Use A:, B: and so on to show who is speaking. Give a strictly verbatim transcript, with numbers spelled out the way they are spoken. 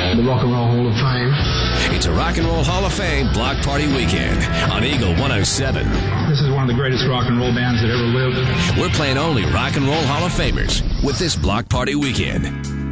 A: the Rock and Roll Hall of Fame.
B: It's a Rock and Roll Hall of Fame block party weekend on Eagle one oh seven.
A: This is one of the greatest rock and roll bands that ever lived.
B: We're playing only Rock and Roll Hall of Famers with this block party weekend.